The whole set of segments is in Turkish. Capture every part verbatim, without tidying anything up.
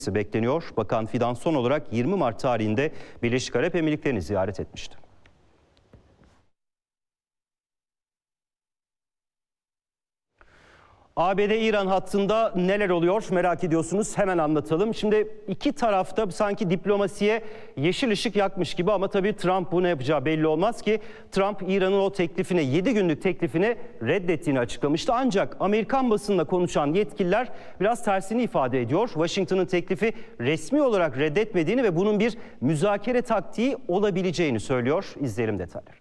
bekleniyor. Bakan Fidan son olarak yirmi Mart tarihinde Birleşik Arap Emirlikleri'ni ziyaret etmişti. A B D-İran hattında neler oluyor merak ediyorsunuz. Hemen anlatalım. Şimdi iki tarafta sanki diplomasiye yeşil ışık yakmış gibi ama tabii Trump bu ne yapacağı belli olmaz ki. Trump İran'ın o teklifine, yedi günlük teklifini reddettiğini açıklamıştı. Ancak Amerikan basınına konuşan yetkililer biraz tersini ifade ediyor. Washington'ın teklifi resmi olarak reddetmediğini ve bunun bir müzakere taktiği olabileceğini söylüyor. İzleyelim detayları.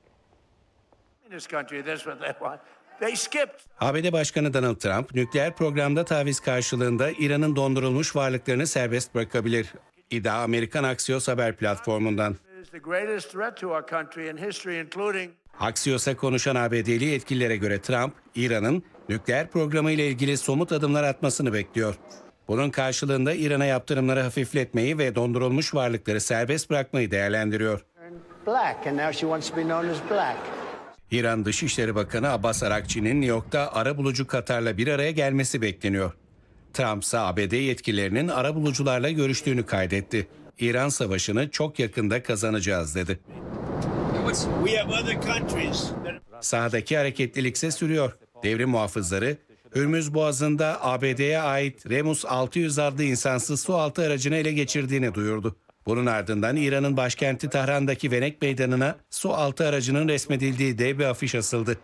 A B D Başkanı Donald Trump, nükleer programda taviz karşılığında İran'ın dondurulmuş varlıklarını serbest bırakabilir. İddia Amerikan Axios haber platformundan. Axios'a konuşan A B D'li yetkililere göre Trump, İran'ın nükleer programı ile ilgili somut adımlar atmasını bekliyor. Bunun karşılığında İran'a yaptırımları hafifletmeyi ve dondurulmuş varlıkları serbest bırakmayı değerlendiriyor. İran Dışişleri Bakanı Abbas Arakçı'nın New York'ta arabulucu Katar'la bir araya gelmesi bekleniyor. Trump ise A B D yetkililerinin arabulucularla görüştüğünü kaydetti. İran savaşını çok yakında kazanacağız dedi. Sahadaki hareketlilik ise sürüyor. Devrim muhafızları Hürmüz Boğazı'nda A B D'ye ait Remus altı yüz adlı insansız sualtı aracını ele geçirdiğini duyurdu. Bunun ardından İran'ın başkenti Tahran'daki Venek Meydanı'na su altı aracının resmedildiği dev bir afiş asıldı.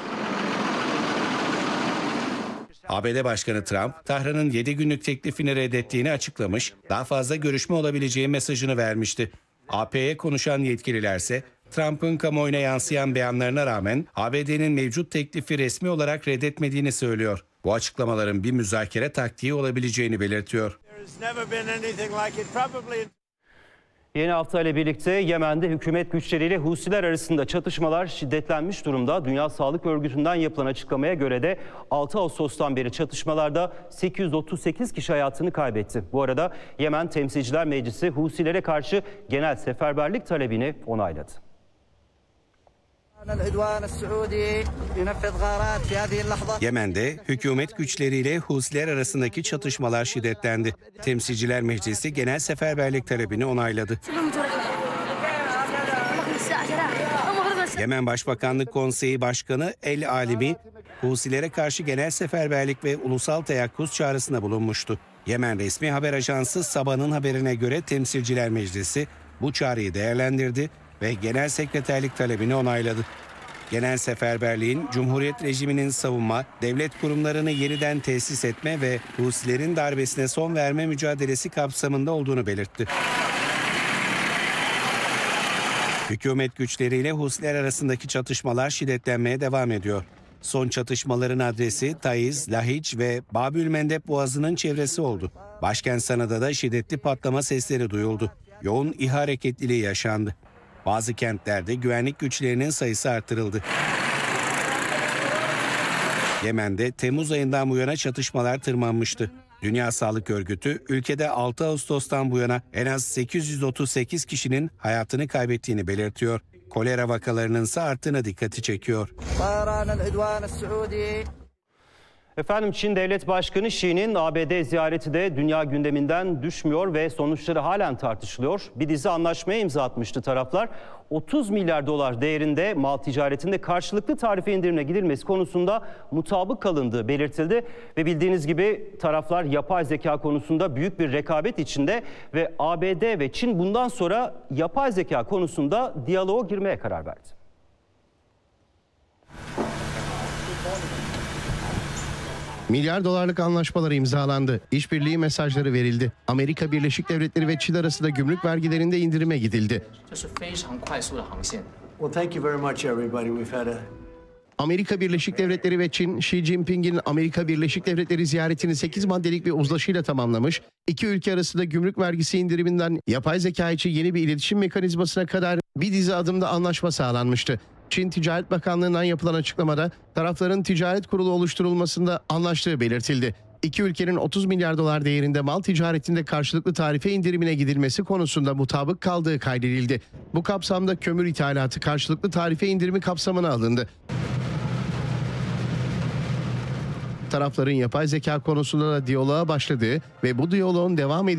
A B D Başkanı Trump, Tahran'ın yedi günlük teklifini reddettiğini açıklamış, daha fazla görüşme olabileceği mesajını vermişti. A P'ye konuşan yetkililerse, Trump'ın kamuoyuna yansıyan beyanlarına rağmen A B D'nin mevcut teklifi resmi olarak reddetmediğini söylüyor. Bu açıklamaların bir müzakere taktiği olabileceğini belirtiyor. Yeni hafta ile birlikte Yemen'de hükümet güçleriyle Husiler arasında çatışmalar şiddetlenmiş durumda. Dünya Sağlık Örgütü'nden yapılan açıklamaya göre de altı Ağustos'tan beri çatışmalarda sekiz yüz otuz sekiz kişi hayatını kaybetti. Bu arada Yemen Temsilciler Meclisi Husilere karşı genel seferberlik talebini onayladı. Yemen'de hükümet güçleriyle Husiler arasındaki çatışmalar şiddetlendi. Temsilciler Meclisi genel seferberlik talebini onayladı. Yemen Başbakanlık Konseyi Başkanı El Alimi, Husilere karşı genel seferberlik ve ulusal teyakkuz çağrısında bulunmuştu. Yemen resmi haber ajansı Sabah'ın haberine göre Temsilciler Meclisi bu çağrıyı değerlendirdi ve genel sekreterlik talebini onayladı. Genel seferberliğin Cumhuriyet rejiminin savunma, devlet kurumlarını yeniden tesis etme ve Husilerin darbesine son verme mücadelesi kapsamında olduğunu belirtti. Hükümet güçleriyle Husiler arasındaki çatışmalar şiddetlenmeye devam ediyor. Son çatışmaların adresi Taiz, Lahiç ve Babülmendeb Boğazı'nın çevresi oldu. Başkent Sana'da da şiddetli patlama sesleri duyuldu. Yoğun İHA hareketliliği yaşandı. Bazı kentlerde güvenlik güçlerinin sayısı artırıldı. Yemen'de Temmuz ayından bu yana çatışmalar tırmanmıştı. Dünya Sağlık Örgütü ülkede altı Ağustos'tan bu yana en az sekiz yüz otuz sekiz kişinin hayatını kaybettiğini belirtiyor. Kolera vakalarının ise arttığına dikkati çekiyor. Efendim Çin Devlet Başkanı Xi'nin A B D ziyareti de dünya gündeminden düşmüyor ve sonuçları halen tartışılıyor. Bir dizi anlaşmaya imza atmıştı taraflar. otuz milyar dolar değerinde mal ticaretinde karşılıklı tarife indirimine gidilmesi konusunda mutabık kalındığı belirtildi. Ve bildiğiniz gibi taraflar yapay zeka konusunda büyük bir rekabet içinde ve A B D ve Çin bundan sonra yapay zeka konusunda diyaloğa girmeye karar verdi. Milyar dolarlık anlaşmalar imzalandı. İşbirliği mesajları verildi. Amerika Birleşik Devletleri ve Çin arasında gümrük vergilerinde indirime gidildi. Amerika Birleşik Devletleri ve Çin, Xi Jinping'in Amerika Birleşik Devletleri ziyaretini sekiz maddelik bir uzlaşıyla tamamlamış. İki ülke arasında gümrük vergisi indiriminden yapay zeka için yeni bir iletişim mekanizmasına kadar bir dizi adımda anlaşma sağlanmıştı. Çin Ticaret Bakanlığı'ndan yapılan açıklamada tarafların ticaret kurulu oluşturulmasında anlaştığı belirtildi. İki ülkenin otuz milyar dolar değerinde mal ticaretinde karşılıklı tarife indirimine gidilmesi konusunda mutabık kaldığı kaydedildi. Bu kapsamda kömür ithalatı karşılıklı tarife indirimi kapsamına alındı. Tarafların yapay zeka konusunda da diyaloğa başladığı ve bu diyaloğun devam edildiği